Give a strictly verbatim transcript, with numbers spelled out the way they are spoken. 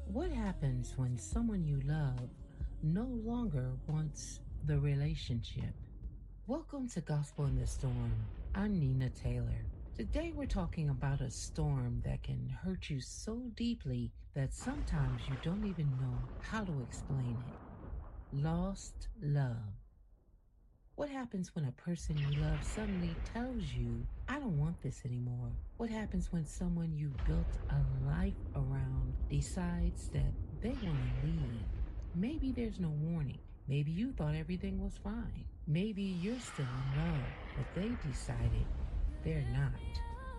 What happens when someone you love no longer wants the relationship? Welcome to Gospel in the Storm. I'm Nina Taylor. Today we're talking about a storm that can hurt you so deeply that sometimes you don't even know how to explain it. Lost love. What happens when a person you love suddenly tells you, I don't want this anymore? What happens when someone you built a life around decides that they want to leave? Maybe there's no warning. Maybe you thought everything was fine. Maybe you're still in love, but they decided they're not.